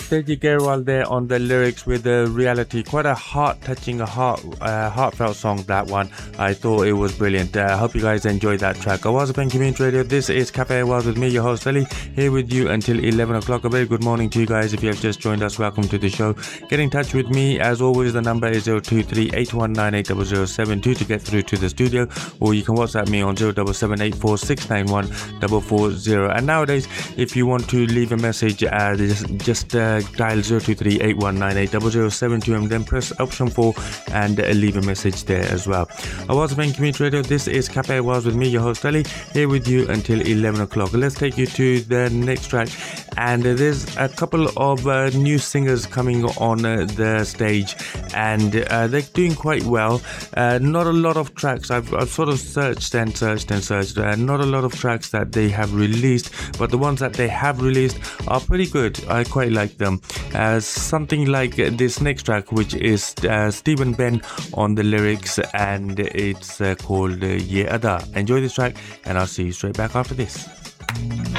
Teji Gerwal there on the lyrics with the reality. Quite a heart-touching, heartfelt song, that one. I thought it was brilliant. I hope you guys enjoyed that track. Awaz FM Community Radio. This is Cafe Awaz with me, your host Ali, here with you until 11 o'clock. A very good morning to you guys. If you have just joined us, welcome to the show. Get in touch with me. As always, the number is 023-819-80072 to get through to the studio. Or you can WhatsApp me on 07784691440. And nowadays, if you want to leave a message, just dial 023-819-80072 and then press option 4 and leave a message there as well. Awaz FM Community Radio. This is Cafe Awaz with me, your host Ali, here with you until 11 o'clock. Let's take you to the next track. And there's a couple of new singers coming on the stage, and they're doing quite well. Not a lot of tracks. I've sort of searched. Not a lot of tracks that they have released, but the ones that they have released are pretty good. I quite like them. Something like this next track, which is Stephen Ben on the lyrics, and it's called Ye Ada. Enjoy this track, and I'll see you straight back after this.